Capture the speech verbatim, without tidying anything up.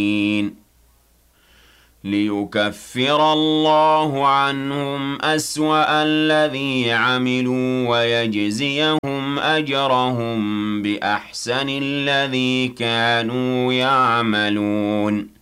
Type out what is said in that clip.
لِيُكَفِّرَ اللَّهُ عَنْهُمْ أَسْوَأَ الَّذِي عَمِلُوا وَيَجْزِيَهُمْ أَجْرَهُم بِأَحْسَنِ الَّذِي كَانُوا يَعْمَلُونَ